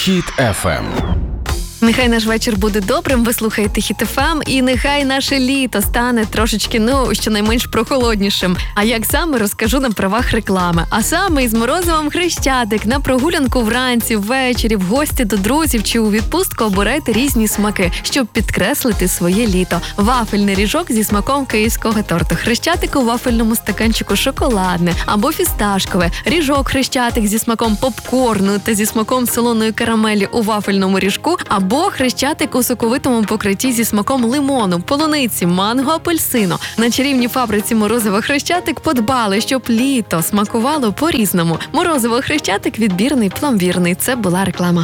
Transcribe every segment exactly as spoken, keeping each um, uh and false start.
Хіт еф ем. Нехай наш вечір буде добрим, ви слухаєте Хіт еф ем, і нехай наше літо стане трошечки, ну, щонайменш прохолоднішим. А як саме, розкажу на правах реклами. А саме із морозивом Хрещатик. На прогулянку вранці, ввечері, в гості до друзів чи у відпустку обирайте різні смаки, щоб підкреслити своє літо. Вафельний ріжок зі смаком київського торту. Хрещатик у вафельному стаканчику шоколадне або фісташкове. Ріжок Хрещатик зі смаком попкорну та зі смаком солоної карамелі у вафельному ріжку, або Або Хрещатик у соковитому покритті зі смаком лимону, полуниці, манго, апельсину. На чарівній фабриці морозиво Хрещатик подбали, щоб літо смакувало по-різному. Морозиво Хрещатик відбірний, пломбірний. Це була реклама.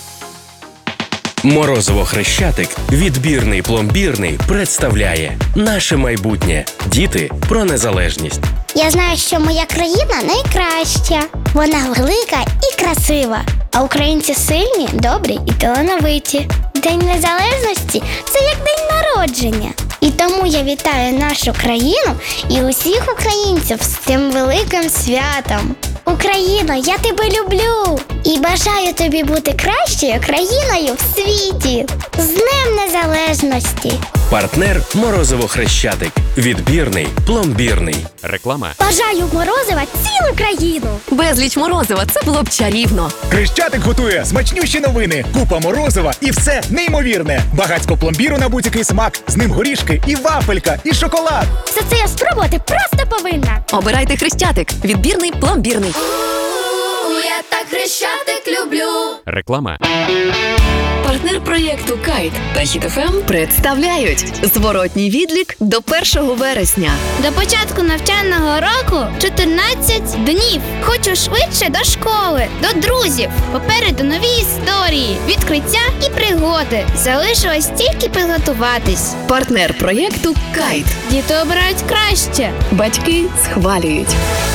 Морозиво Хрещатик відбірний, пломбірний представляє наше майбутнє. Діти про незалежність. Я знаю, що моя країна найкраща. Вона велика і красива. А українці сильні, добрі і талановиті. День Незалежності – це як день народження. І тому я вітаю нашу країну і усіх українців з цим великим святом. Україно, я тебе люблю і бажаю тобі бути кращою країною в світі. З Днем Незалежності! Партнер Морозиво Хрещатик. Відбірний, пломбірний. Реклама. Бажаю морозива цілу країну! Безліч морозива – це було б чарівно. Хрещатик готує смачнющі новини, купа морозива і все неймовірне. Багацько пломбіру на будь-який смак, з ним горішки і вафелька, і шоколад. Все це я спробувати просто повинна. Обирайте Хрещатик. Відбірний, пломбірний. Я так Хрещатик люблю. Реклама. Партнер проєкту «Кайт» та Хіт еф ем представляють зворотній відлік до першого вересня. До початку навчального року чотирнадцять днів. Хочу швидше до школи, до друзів. Попереду нові історії, відкриття і пригоди. Залишилось тільки підготуватись. Партнер проєкту «Кайт». Діти обирають краще. Батьки схвалюють.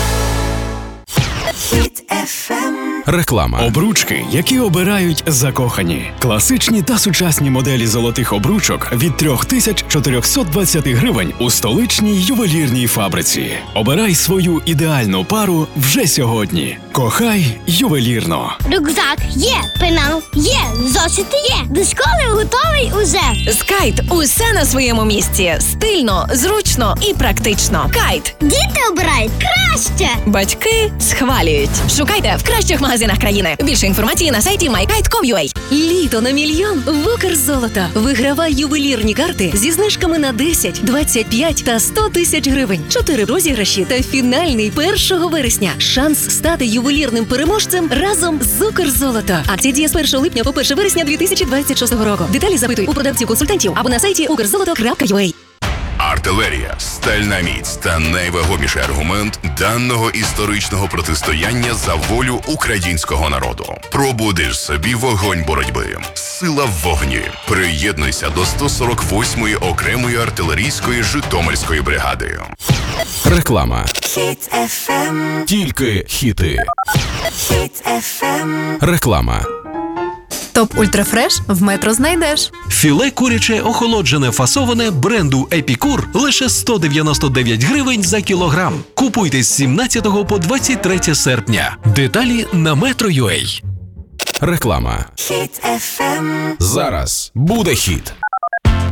Реклама. Обручки, які обирають закохані. Класичні та сучасні моделі золотих обручок від три тисячі чотириста двадцять гривень у столичній ювелірній фабриці. Обирай свою ідеальну пару вже сьогодні. Кохай ювелірно. Рюкзак є, пенал є, зошити є. До школи готовий уже. З Кайт усе на своєму місці. Стильно, зручно і практично. Кайт. Діти обирають краще. Батьки схвалюють. Шукайте в кращих магазинах країни. Більше інформації на сайті май кайт крапка ком крапка ю а. Літо на мільйон в Укрзолото. Вигравай ювелірні карти зі знижками на десять, двадцять п'ять та сто тисяч гривень. Чотири розіграші та фінальний першого вересня. Шанс стати ювелірним переможцем разом з Укрзолото. Акція діє з першого липня по перше вересня дві тисячі двадцять шостого року. Деталі запитуй у продавців-консультантів або на сайті укрзолото крапка ю а. Артилерія, стальна міць та найвагоміший аргумент даного історичного протистояння за волю українського народу. Пробудиш собі вогонь боротьби. Сила в вогні. Приєднуйся до сто сорок восьмої окремої артилерійської Житомирської бригади. Реклама. Хіт еф ем. Тільки хіти. Хіт еф ем. Реклама. Топ Ультрафреш в Метро знайдеш. Філе куряче охолоджене фасоване бренду Епікур лише сто дев'яносто дев'ять гривень за кілограм. Купуйте з сімнадцятого по двадцять третє серпня. Деталі на метро крапка ю а. Реклама. Хіт еф ем. Зараз буде хіт.